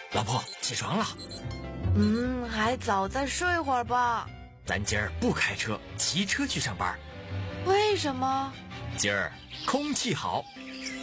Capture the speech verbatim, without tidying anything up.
老婆，起床了。 嗯，还早，再睡会儿吧。 咱今儿不开车，骑车去上班。 为什么？ 今儿空气好，